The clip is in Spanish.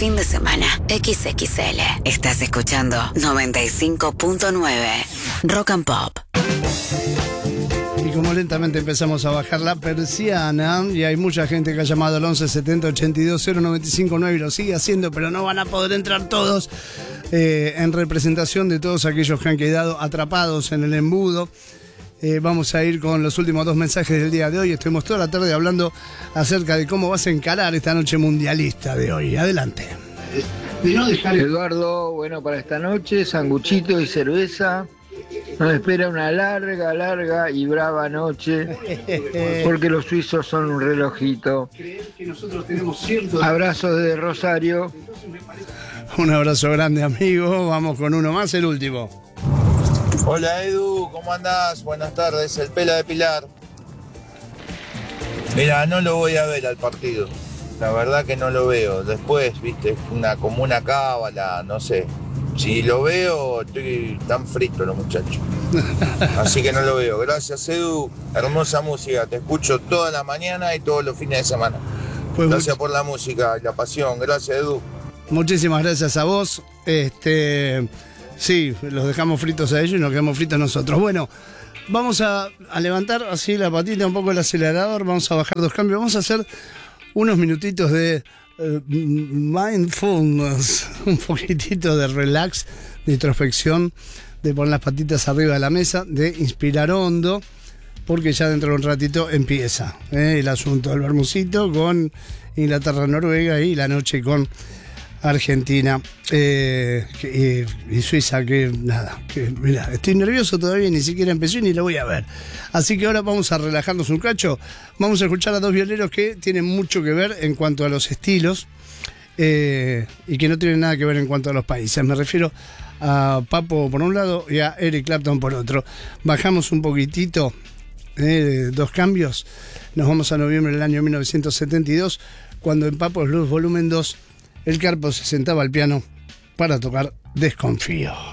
fin de semana. XXL. Estás escuchando 95.9 Rock and Pop. Y como lentamente empezamos a bajar la persiana, y hay mucha gente que ha llamado al 11 70 82 0959 y lo sigue haciendo, pero no van a poder entrar todos, en representación de todos aquellos que han quedado atrapados en el embudo. Vamos a ir con los últimos 2 mensajes del día de hoy. Estuvimos toda la tarde hablando acerca de cómo vas a encarar esta noche mundialista de hoy. Adelante. Eduardo, bueno, para esta noche, sanguchito y cerveza. Nos espera una larga y brava noche, porque los suizos son un relojito. Abrazos desde Rosario. Un abrazo grande, amigo. Vamos con uno más, el último. Hola Edu, ¿cómo andás? Buenas tardes, el Pela de Pilar. Mira, no lo voy a ver al partido. La verdad que no lo veo. Después, viste, como una cábala, no sé. Si lo veo, estoy tan frito los muchachos. Así que no lo veo. Gracias, Edu. Hermosa música. Te escucho toda la mañana y todos los fines de semana. Pues gracias por la música y la pasión. Gracias, Edu. Muchísimas gracias a vos. Sí, los dejamos fritos a ellos y nos quedamos fritos nosotros. Bueno, vamos a levantar así la patita un poco el acelerador. Vamos a bajar 2 cambios. Vamos a hacer unos minutitos de mindfulness, un poquitito de relax, de introspección, de poner las patitas arriba de la mesa, de inspirar hondo, porque ya dentro de un ratito empieza el asunto del Bermucito con Inglaterra, Noruega y la noche con Argentina y Suiza, que nada, que mira, estoy nervioso todavía, ni siquiera empezó y ni lo voy a ver. Así que ahora vamos a relajarnos un cacho, vamos a escuchar a 2 violeros que tienen mucho que ver en cuanto a los estilos y que no tienen nada que ver en cuanto a los países. Me refiero a Papo por un lado y a Eric Clapton por otro. Bajamos un poquitito, 2 cambios, nos vamos a noviembre del año 1972, cuando en Papo's Blues Volumen 2 el Carpo se sentaba al piano para tocar Desconfío.